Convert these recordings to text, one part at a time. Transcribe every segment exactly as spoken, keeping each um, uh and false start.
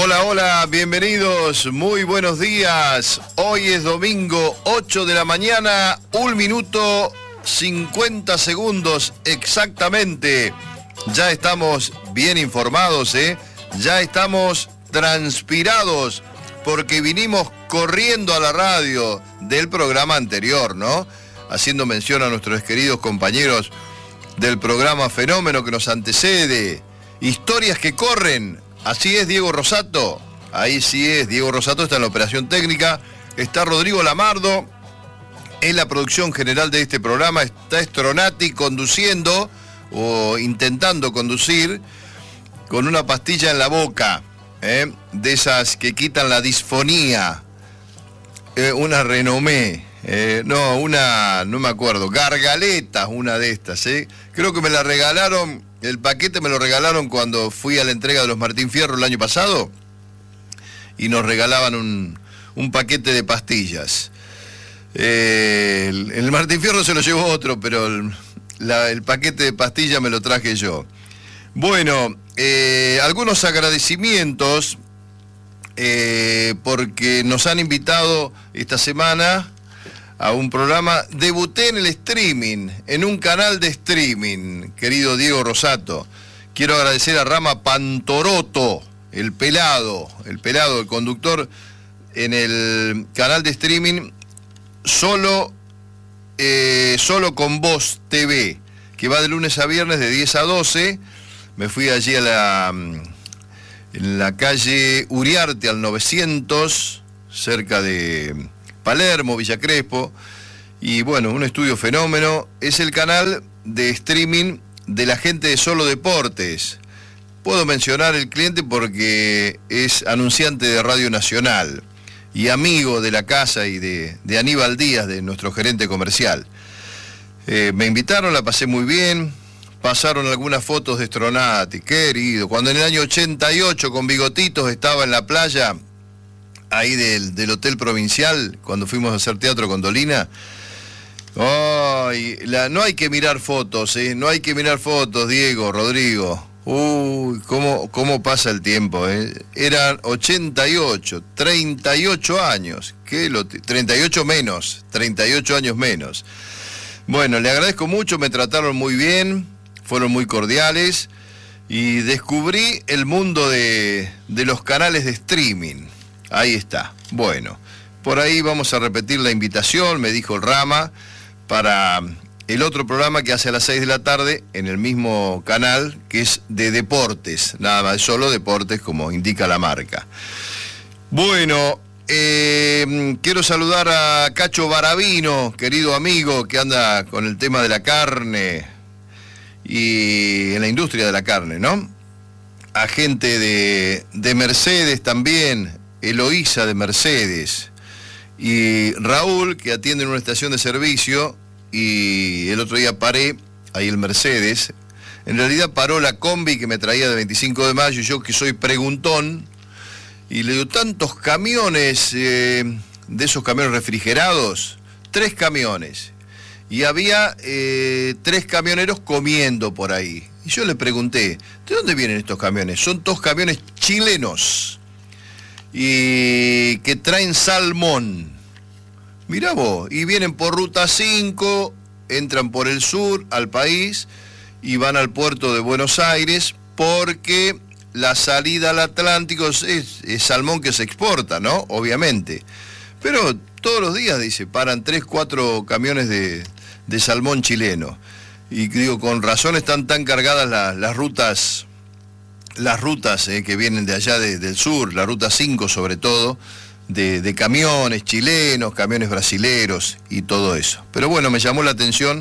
Hola, hola, bienvenidos, muy buenos días. Hoy es domingo, ocho de la mañana, un minuto cincuenta segundos exactamente. Ya estamos bien informados, ¿eh? Ya estamos transpirados porque vinimos corriendo a la radio del programa anterior, ¿no? Haciendo mención a nuestros queridos compañeros del programa Fenómeno que nos antecede. Historias que corren. Así es, Diego Rosato. Ahí sí es, Diego Rosato está en la operación técnica. Está Rodrigo Lamardo en la producción general de este programa. Está Stronati conduciendo o intentando conducir con una pastilla en la boca, ¿eh? De esas que quitan la disfonía. Eh, una Renomé. Eh, no, una, no me acuerdo, Gargaletas, una de estas, ¿eh? Creo que me la regalaron, el paquete me lo regalaron cuando fui a la entrega de los Martín Fierro el año pasado y nos regalaban un, un paquete de pastillas. Eh, el, el Martín Fierro se lo llevó otro, pero el, la, el paquete de pastillas me lo traje yo. Bueno, eh, algunos agradecimientos eh, porque nos han invitado esta semana a un programa. Debuté en el streaming, en un canal de streaming, querido Diego Rosato. Quiero agradecer a Rama Pantoroto, el pelado, el pelado, el conductor en el canal de streaming Solo, eh, Solo con Voz T V, que va de lunes a viernes de diez a doce. Me fui allí a la, en la calle Uriarte al novecientos, cerca de Palermo, Villa Crespo, y bueno, un estudio Fenómeno. Es el canal de streaming de la gente de Solo Deportes. Puedo mencionar el cliente porque es anunciante de Radio Nacional y amigo de la casa y de, de Aníbal Díaz, de nuestro gerente comercial. Eh, me invitaron, la pasé muy bien, pasaron algunas fotos de Stronati, querido, cuando en el año ochenta y ocho con bigotitos estaba en la playa ahí del, del Hotel Provincial, cuando fuimos a hacer teatro con Dolina. Oh, la, no hay que mirar fotos, ¿eh? No hay que mirar fotos, Diego, Rodrigo. Uy, cómo, cómo pasa el tiempo, ¿eh? Eran ochenta y ocho, treinta y ocho años. ¿Qué lo treinta y ocho menos, treinta y ocho años menos. Bueno, le agradezco mucho, me trataron muy bien, fueron muy cordiales y descubrí el mundo de, de los canales de streaming. Ahí está. Bueno, por ahí vamos a repetir la invitación, me dijo el Rama, para el otro programa que hace a las seis de la tarde en el mismo canal, que es de deportes, nada más, solo deportes, como indica la marca. Bueno, eh, quiero saludar a Cacho Baravino, querido amigo, que anda con el tema de la carne y en la industria de la carne, ¿no? A gente de, de Mercedes también, Eloísa de Mercedes, y Raúl, que atiende en una estación de servicio, y el otro día paré, ahí el Mercedes, en realidad paró la combi que me traía de veinticinco de mayo, y yo que soy preguntón, y le digo, tantos camiones, eh, de esos camiones refrigerados, tres camiones, y había eh, tres camioneros comiendo por ahí, y yo le pregunté, ¿de dónde vienen estos camiones? Son todos camiones chilenos, y que traen salmón. Mirá vos, y vienen por ruta cinco, entran por el sur al país y van al puerto de Buenos Aires porque la salida al Atlántico es, es salmón que se exporta, ¿no? Obviamente. Pero todos los días, dice, paran tres, cuatro camiones de, de salmón chileno. Y digo, con razón están tan cargadas la, las rutas... las rutas eh, que vienen de allá de, del sur, la ruta cinco sobre todo, de, de camiones chilenos, camiones brasileros y todo eso. Pero bueno, me llamó la atención.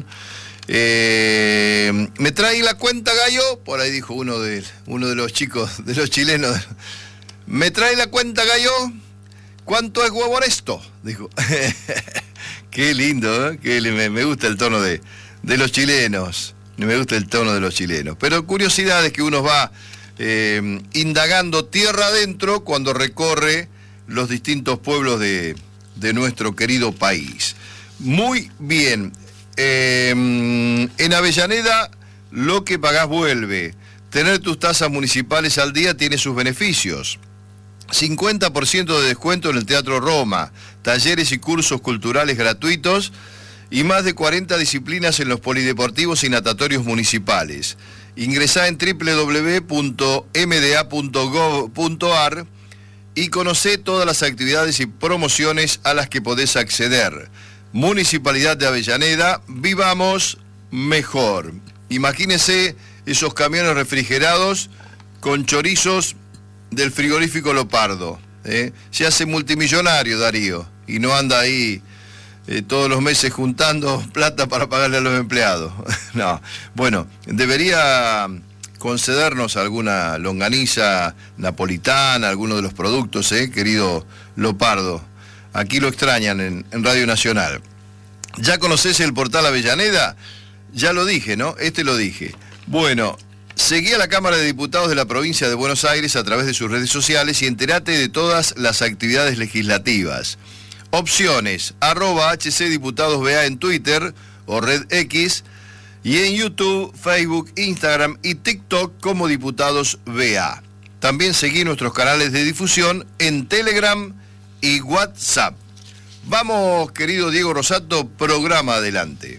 Eh, ¿Me trae la cuenta, Gallo? Por ahí dijo uno de, uno de los chicos, de los chilenos. ¿Me trae la cuenta, Gallo? ¿Cuánto es huevo esto? Dijo. Qué lindo, ¿eh? Qué, me, me gusta el tono de, de los chilenos. Me gusta el tono de los chilenos. Pero curiosidades que uno va... Eh, indagando tierra adentro cuando recorre los distintos pueblos de, de nuestro querido país. Muy bien. Eh, en Avellaneda, lo que pagás vuelve. Tener tus tasas municipales al día tiene sus beneficios. cincuenta por ciento de descuento en el Teatro Roma, talleres y cursos culturales gratuitos y más de cuarenta disciplinas en los polideportivos y natatorios municipales. Ingresá en doble u doble u doble u punto m d a punto gov punto a r y conocé todas las actividades y promociones a las que podés acceder. Municipalidad de Avellaneda, vivamos mejor. Imagínense esos camiones refrigerados con chorizos del frigorífico Lopardo. ¿eh? Se hace multimillonario Darío y no anda ahí eh, todos los meses juntando plata para pagarle a los empleados. No, bueno, debería concedernos alguna longaniza napolitana, alguno de los productos, ¿eh? querido Lopardo. Aquí lo extrañan en, en Radio Nacional. ¿Ya conocés el portal Avellaneda? Ya lo dije, ¿no? Este lo dije. Bueno, seguí a la Cámara de Diputados de la Provincia de Buenos Aires a través de sus redes sociales y entérate de todas las actividades legislativas. Opciones, arroba hcdiputadosba en Twitter o Red X, y en YouTube, Facebook, Instagram y TikTok como Diputados B A. También seguí nuestros canales de difusión en Telegram y WhatsApp. Vamos, querido Diego Rosato, programa adelante.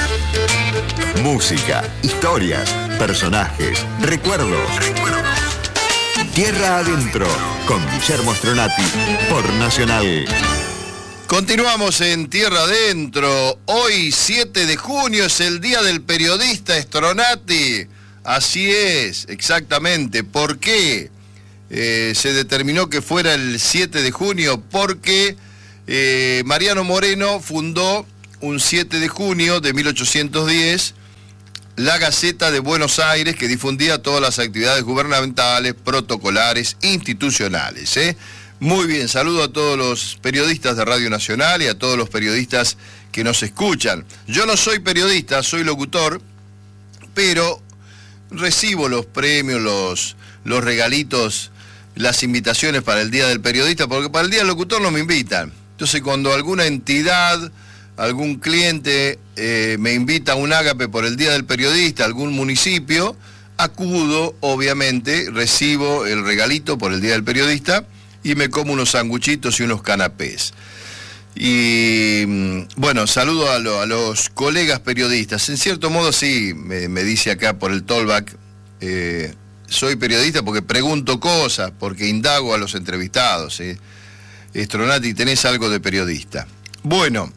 Música, historias, personajes, recuerdos. Tierra Adentro, con Guillermo Stronati, por Nacional. Continuamos en Tierra Adentro. Hoy, siete de junio, es el Día del Periodista, Stronati. Así es, exactamente. ¿Por qué eh, se determinó que fuera el siete de junio? Porque eh, Mariano Moreno fundó un siete de junio de mil ochocientos diez la Gaceta de Buenos Aires, que difundía todas las actividades gubernamentales, protocolares, institucionales. ¿eh? Muy bien, saludo a todos los periodistas de Radio Nacional y a todos los periodistas que nos escuchan. Yo no soy periodista, soy locutor, pero recibo los premios, los, los regalitos, las invitaciones para el Día del Periodista, porque para el Día del Locutor no me invitan. Entonces, cuando alguna entidad, algún cliente eh, me invita a un ágape por el Día del Periodista, algún municipio, acudo, obviamente, recibo el regalito por el Día del Periodista y me como unos sanguchitos y unos canapés. Y bueno, saludo a, lo, a los colegas periodistas. En cierto modo sí, me, me dice acá por el tollback, eh, soy periodista porque pregunto cosas, porque indago a los entrevistados. ¿eh? Stronati, tenés algo de periodista. Bueno,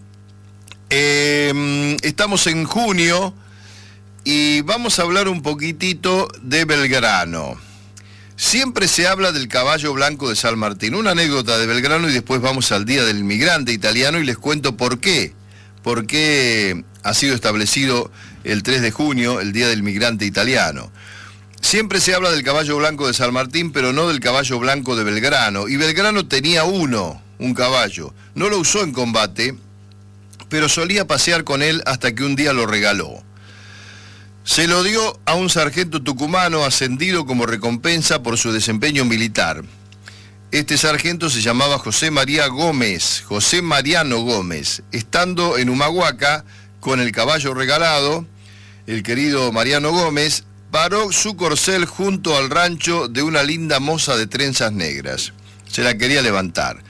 eh, estamos en junio y vamos a hablar un poquitito de Belgrano. Siempre se habla del caballo blanco de San Martín. Una anécdota de Belgrano y después vamos al Día del Inmigrante Italiano y les cuento por qué. Por qué ha sido establecido el tres de junio, el Día del Inmigrante Italiano. Siempre se habla del caballo blanco de San Martín, pero no del caballo blanco de Belgrano. Y Belgrano tenía uno, un caballo. No lo usó en combate, pero solía pasear con él hasta que un día lo regaló. Se lo dio a un sargento tucumano ascendido como recompensa por su desempeño militar. Este sargento se llamaba José María Gómez, José Mariano Gómez. Estando en Humahuaca con el caballo regalado, el querido Mariano Gómez paró su corcel junto al rancho de una linda moza de trenzas negras. Se la quería levantar.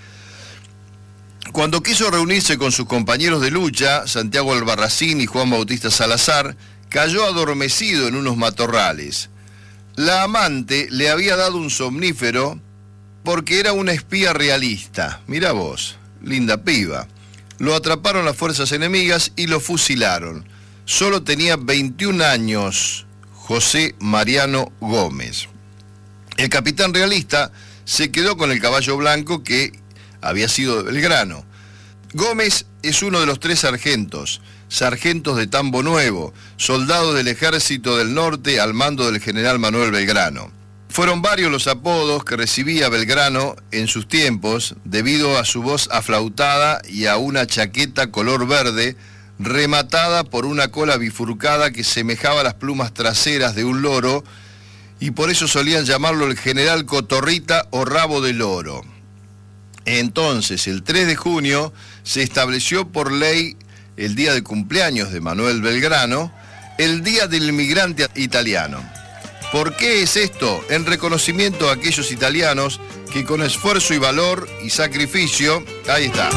Cuando quiso reunirse con sus compañeros de lucha, Santiago Albarracín y Juan Bautista Salazar, cayó adormecido en unos matorrales. La amante le había dado un somnífero porque era una espía realista. Mirá vos, linda piba. Lo atraparon las fuerzas enemigas y lo fusilaron. Solo tenía veintiún años, José Mariano Gómez. El capitán realista se quedó con el caballo blanco que había sido de Belgrano. Gómez es uno de los tres sargentos, sargentos de Tambo Nuevo, soldados del Ejército del Norte al mando del general Manuel Belgrano. Fueron varios los apodos que recibía Belgrano en sus tiempos, debido a su voz aflautada y a una chaqueta color verde, rematada por una cola bifurcada que semejaba las plumas traseras de un loro, y por eso solían llamarlo el general Cotorrita o Rabo de Loro. Entonces, el tres de junio, se estableció por ley el día de cumpleaños de Manuel Belgrano, el Día del Inmigrante Italiano. ¿Por qué es esto? En reconocimiento a aquellos italianos que con esfuerzo y valor y sacrificio, ahí está,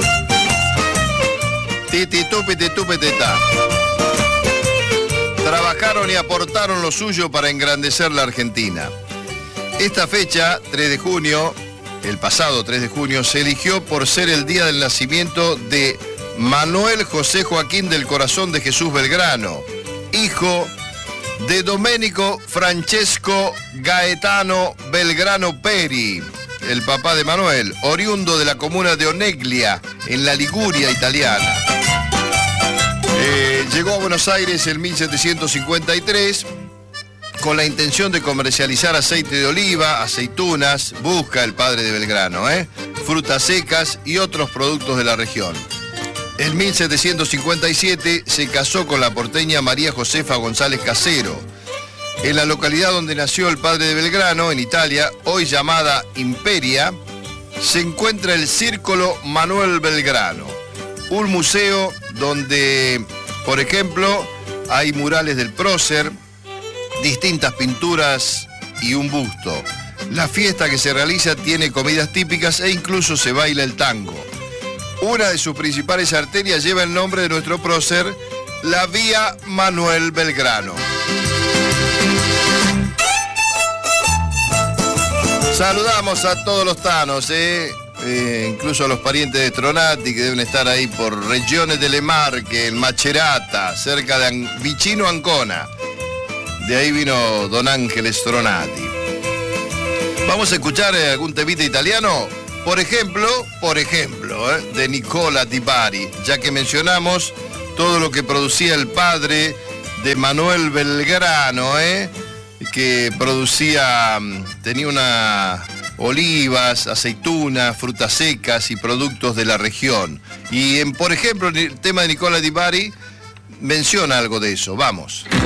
tititupititupeteta, trabajaron y aportaron lo suyo para engrandecer la Argentina. Esta fecha, tres de junio, el pasado tres de junio, se eligió por ser el día del nacimiento de Manuel José Joaquín del Corazón de Jesús Belgrano, hijo de Domenico Francesco Gaetano Belgrano Peri, el papá de Manuel, oriundo de la comuna de Oneglia, en la Liguria italiana. Eh, llegó a Buenos Aires en mil setecientos cincuenta y tres con la intención de comercializar aceite de oliva, aceitunas, busca el padre de Belgrano, ¿eh? frutas secas y otros productos de la región. En mil setecientos cincuenta y siete se casó con la porteña María Josefa González Casero. En la localidad donde nació el padre de Belgrano, en Italia, hoy llamada Imperia, se encuentra el Círculo Manuel Belgrano, un museo donde, por ejemplo, hay murales del prócer, distintas pinturas y un busto. La fiesta que se realiza tiene comidas típicas e incluso se baila el tango. Una de sus principales arterias lleva el nombre de nuestro prócer, la Vía Manuel Belgrano. Saludamos a todos los tanos, ¿eh? Eh, incluso a los parientes de Stronati que deben estar ahí por regiones de Le Marche, en Macerata, cerca de An- Vicino Ancona. De ahí vino Don Ángel Stronati. Vamos a escuchar eh, algún temita italiano. Por ejemplo, por ejemplo, ¿eh? de Nicola Di Bari, ya que mencionamos todo lo que producía el padre de Manuel Belgrano, ¿eh? que producía, tenía una olivas, aceitunas, frutas secas y productos de la región. Y en, por ejemplo, el tema de Nicola Di Bari menciona algo de eso. Vamos.